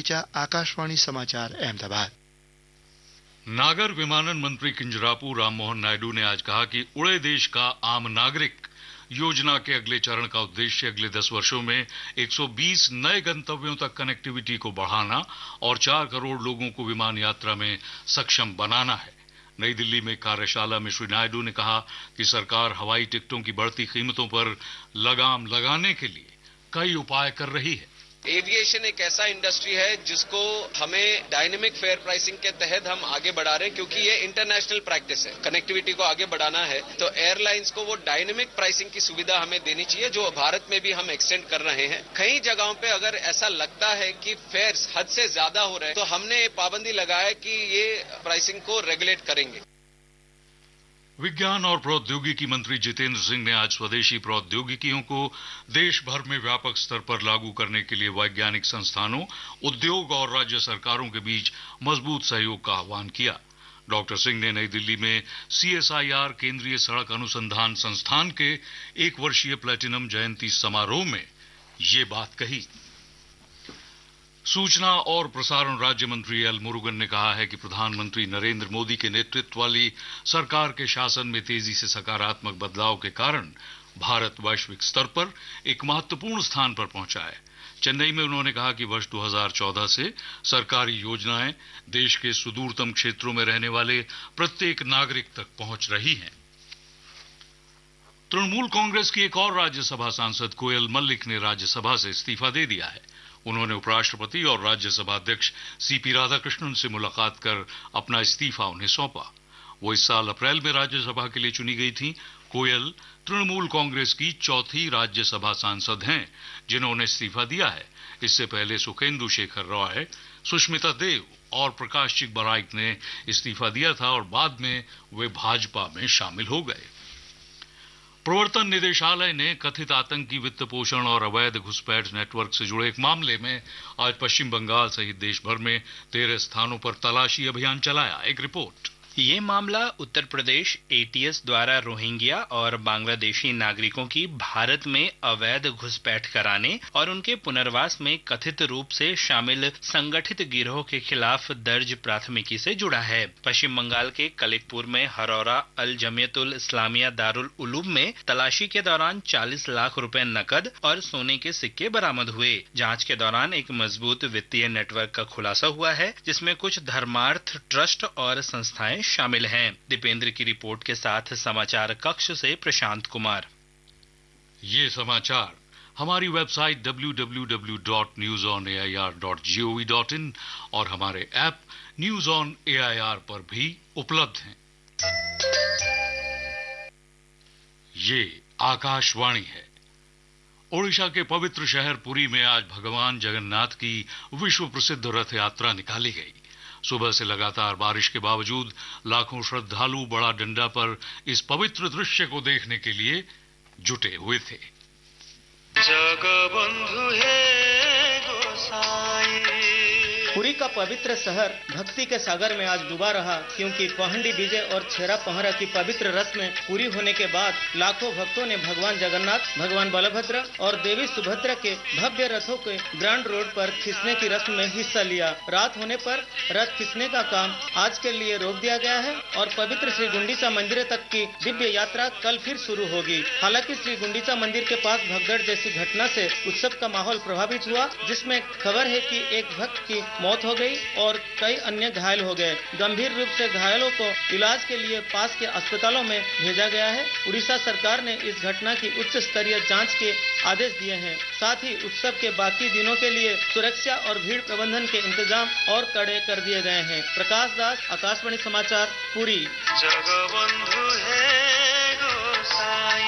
सुनेचा आकाशवाणी समाचार अहमदाबाद। नागर विमानन मंत्री किंजरापू राममोहन नायडू ने आज कहा कि उड़े देश का आम नागरिक योजना के अगले चरण का उद्देश्य अगले 10 वर्षों में 120 नए गंतव्यों तक कनेक्टिविटी को बढ़ाना और 4 करोड़ लोगों को विमान यात्रा में सक्षम बनाना है। नई दिल्ली में कार्यशाला में श्री नायडू ने कहा कि सरकार हवाई टिकटों की बढ़ती कीमतों पर लगाम लगाने के लिए कई उपाय कर रही है। एविएशन एक ऐसा इंडस्ट्री है जिसको हमें डायनेमिक फेयर प्राइसिंग के तहत हम आगे बढ़ा रहे हैं, क्योंकि ये इंटरनेशनल प्रैक्टिस है। कनेक्टिविटी को आगे बढ़ाना है तो एयरलाइंस को वो डायनेमिक प्राइसिंग की सुविधा हमें देनी चाहिए, जो भारत में भी हम एक्सटेंड कर रहे हैं। कई जगहों पे अगर ऐसा लगता है कि फेयर्स हद से ज्यादा हो रहे हैं तो हमने पाबंदी लगाया कि ये प्राइसिंग को रेगुलेट करेंगे। विज्ञान और प्रौद्योगिकी मंत्री जितेंद्र सिंह ने आज स्वदेशी प्रौद्योगिकियों को देश भर में व्यापक स्तर पर लागू करने के लिए वैज्ञानिक संस्थानों, उद्योग और राज्य सरकारों के बीच मजबूत सहयोग का आह्वान किया। डॉक्टर सिंह ने नई दिल्ली में CSIR केंद्रीय सड़क अनुसंधान संस्थान के 1 वर्षीय प्लेटिनम जयंती समारोह में ये बात कही। सूचना और प्रसारण राज्य मंत्री एल मुरुगन ने कहा है कि प्रधानमंत्री नरेंद्र मोदी के नेतृत्व वाली सरकार के शासन में तेजी से सकारात्मक बदलाव के कारण भारत वैश्विक स्तर पर एक महत्वपूर्ण स्थान पर पहुंचा है। चेन्नई में उन्होंने कहा कि वर्ष 2014 से सरकारी योजनाएं देश के सुदूरतम क्षेत्रों में रहने वाले प्रत्येक नागरिक तक पहुंच रही हैं। तृणमूल कांग्रेस की एक और राज्यसभा सांसद कोयल मल्लिक ने राज्यसभा से इस्तीफा दे दिया है। उन्होंने उपराष्ट्रपति और राज्यसभा अध्यक्ष CP राधाकृष्णन से मुलाकात कर अपना इस्तीफा उन्हें सौंपा। वो इस साल अप्रैल में राज्यसभा के लिए चुनी गई थी। कोयल तृणमूल कांग्रेस की चौथी राज्यसभा सांसद हैं जिन्होंने इस्तीफा दिया है। इससे पहले सुखेंदु शेखर रॉय, सुष्मिता देव और प्रकाश चिकबराइक ने इस्तीफा दिया था और बाद में वे भाजपा में शामिल हो गए। प्रवर्तन निदेशालय ने कथित आतंकी वित्त पोषण और अवैध घुसपैठ नेटवर्क से जुड़े एक मामले में आज पश्चिम बंगाल सहित देश भर में 13 स्थानों पर तलाशी अभियान चलाया। एक रिपोर्ट। ये मामला उत्तर प्रदेश ATS द्वारा रोहिंग्या और बांग्लादेशी नागरिकों की भारत में अवैध घुसपैठ कराने और उनके पुनर्वास में कथित रूप से शामिल संगठित गिरोह के खिलाफ दर्ज प्राथमिकी से जुड़ा है। पश्चिम बंगाल के कलिकपुर में हरौरा अल जमियतुल इस्लामिया दारुल उलूम में तलाशी के दौरान 40 लाख रुपए नकद और सोने के सिक्के बरामद हुए। जांच के दौरान एक मजबूत वित्तीय नेटवर्क का खुलासा हुआ है, जिसमें कुछ धर्मार्थ ट्रस्ट और संस्थाएं शामिल हैं। दीपेंद्र की रिपोर्ट के साथ समाचार कक्ष से प्रशांत कुमार। ये समाचार हमारी वेबसाइट www.newsonair.gov.in और हमारे ऐप न्यूज ऑन AIR पर भी उपलब्ध हैं। ये आकाशवाणी है। ओडिशा के पवित्र शहर पुरी में आज भगवान जगन्नाथ की विश्व प्रसिद्ध रथ यात्रा निकाली गई। सुबह से लगातार बारिश के बावजूद लाखों श्रद्धालु बड़ा डंडा पर इस पवित्र दृश्य को देखने के लिए जुटे हुए थे। जगबंधु है गोसाई। पुरी का पवित्र शहर भक्ति के सागर में आज डूबा रहा, क्योंकि पहंडी डीजे और छेरा पहरा की पवित्र रस्में पूरी होने के बाद लाखों भक्तों ने भगवान जगन्नाथ, भगवान बलभद्र और देवी सुभद्रा के भव्य रथों के ग्रांड रोड पर खींचने की रस्म में हिस्सा लिया। रात होने पर रथ खींचने का काम आज के लिए रोक दिया गया है और पवित्र श्री गुंडीचा मंदिर तक की दिव्य यात्रा कल फिर शुरू होगी। हालांकि श्री गुंडीचा मंदिर के पास भगदड़ जैसी घटना से उत्सव का माहौल प्रभावित हुआ, जिसमें खबर है कि एक भक्त की मौत हो गई और कई अन्य घायल हो गए। गंभीर रूप से घायलों को इलाज के लिए पास के अस्पतालों में भेजा गया है। उड़ीसा सरकार ने इस घटना की उच्च स्तरीय जांच के आदेश दिए हैं। साथ ही उत्सव के बाकी दिनों के लिए सुरक्षा और भीड़ प्रबंधन के इंतजाम और कड़े कर दिए गए हैं। प्रकाश दास, आकाशवाणी समाचार, पुरी। जगबंधु है गोसाई।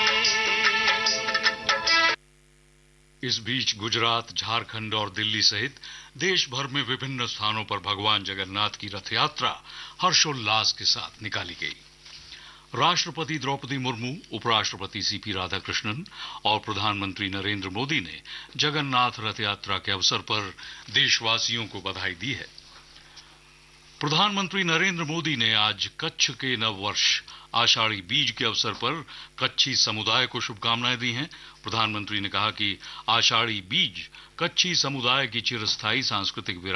इस बीच गुजरात, झारखंड और दिल्ली सहित देश भर में विभिन्न स्थानों पर भगवान जगन्नाथ की रथ यात्रा हर्षोल्लास के साथ निकाली गई। राष्ट्रपति द्रौपदी मुर्मू, उपराष्ट्रपति CP राधाकृष्णन और प्रधानमंत्री नरेंद्र मोदी ने जगन्नाथ रथ यात्रा के अवसर पर देशवासियों को बधाई दी है। प्रधानमंत्री नरेंद्र मोदी ने आज कच्छ के नव वर्ष आषाढ़ी बीज के अवसर पर कच्छी समुदाय को शुभकामनाएं दी हैं। प्रधानमंत्री ने कहा कि आषाढ़ी बीज कच्छी समुदाय की चिरस्थायी सांस्कृतिक